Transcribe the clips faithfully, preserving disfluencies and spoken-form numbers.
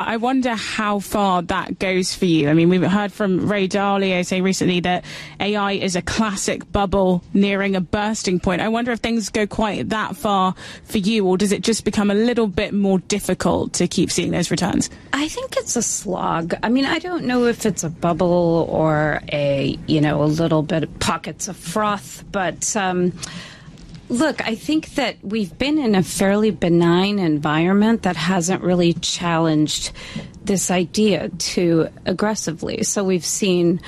I wonder how far that goes for you. I mean, we've heard from Ray Dalio say recently that A I is a classic bubble nearing a bursting point. I wonder if things go quite that far for you, or does it just become a little bit more difficult to keep seeing those returns? I think it's a slog. I mean, I don't know if it's a bubble or a, you know, a little bit of pockets of froth, but um, look, I think that we've been in a fairly benign environment that hasn't really challenged this idea too aggressively. So we've seen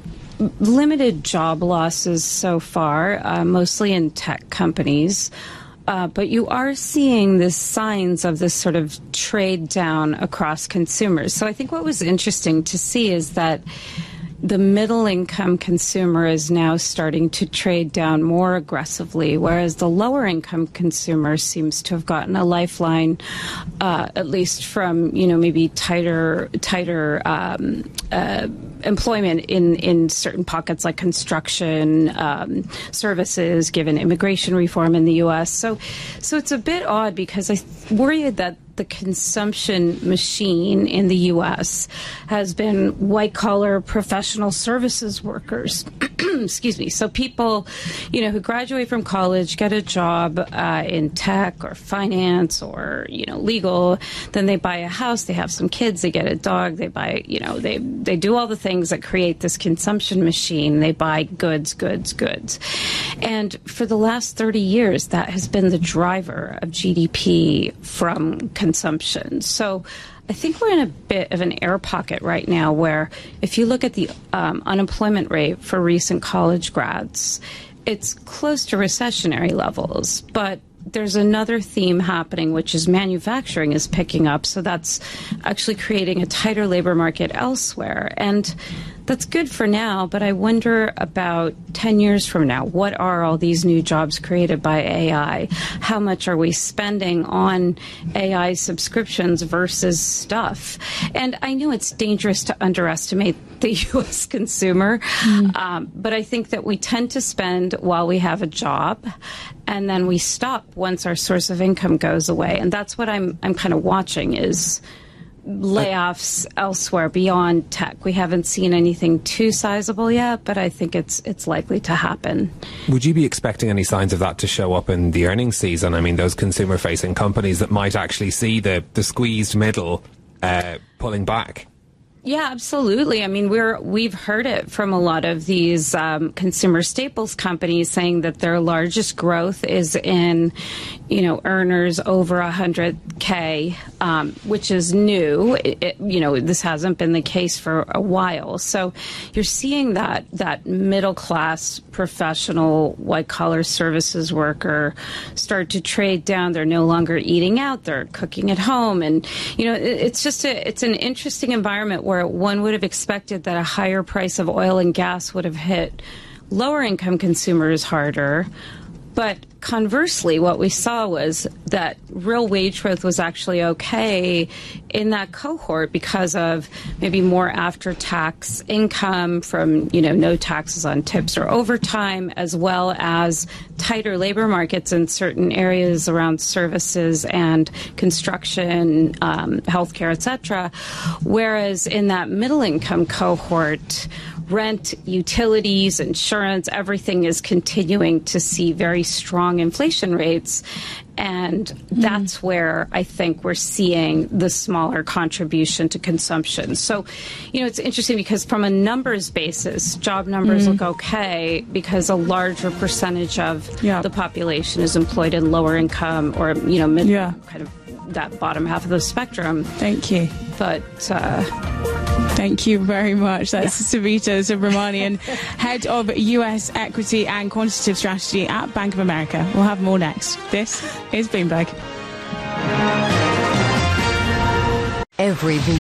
limited job losses so far, uh, mostly in tech companies. Uh, but you are seeing the signs of this sort of trade down across consumers. So I think what was interesting to see is that the middle income consumer is now starting to trade down more aggressively, whereas the lower income consumer seems to have gotten a lifeline, uh, at least from, you know, maybe tighter, tighter um, uh, employment in, in certain pockets like construction, um, services, given immigration reform in the U S. So, so it's a bit odd because I worry that the consumption machine in the U S has been white-collar professional services workers. Excuse me. So people, you know, who graduate from college, get a job uh, in tech or finance or, you know, legal, then they buy a house, they have some kids, they get a dog, they buy, you know, they, they do all the things that create this consumption machine. They buy goods, goods, goods. And for the last thirty years, that has been the driver of G D P from consumption. So I think we're in a bit of an air pocket right now where if you look at the um, unemployment rate for recent college grads, it's close to recessionary levels. But there's another theme happening, which is manufacturing is picking up. So that's actually creating a tighter labor market elsewhere. And that's good for now, but I wonder about ten years from now, what are all these new jobs created by A I? How much are we spending on A I subscriptions versus stuff? And I know it's dangerous to underestimate the U S consumer, mm. um, but I think that we tend to spend while we have a job, and then we stop once our source of income goes away. And that's what I'm I'm kind of watching is layoffs elsewhere beyond tech. We haven't seen anything too sizable yet, but I think it's it's likely to happen. Would you be expecting any signs of that to show up in the earnings season? I mean, those consumer-facing companies that might actually see the, the squeezed middle uh, pulling back? Yeah, absolutely. I mean, we're we've heard it from a lot of these um, consumer staples companies saying that their largest growth is in, you know, earners over one hundred K, um, which is new. It, it, you know, this hasn't been the case for a while. So you're seeing that that middle class professional white collar services worker start to trade down. They're no longer eating out; they're cooking at home, and you know, it, it's just a it's an interesting environment where one would have expected that a higher price of oil and gas would have hit lower income consumers harder. But conversely, what we saw was that real wage growth was actually okay in that cohort because of maybe more after-tax income from, you know, no taxes on tips or overtime, as well as tighter labor markets in certain areas around services and construction, um, healthcare, et cetera. Whereas in that middle-income cohort, rent, utilities, insurance, everything is continuing to see very strong inflation rates. And that's mm. where I think we're seeing the smaller contribution to consumption. So, you know, it's interesting because from a numbers basis, job numbers mm. look okay because a larger percentage of yeah. the population is employed in lower income or, you know, mid yeah. kind of that bottom half of the spectrum. Thank you. But uh, thank you very much. That's yeah. Savita Subramanian, head of U S equity and quantitative strategy at Bank of America. We'll have more next. This is Bloomberg. Every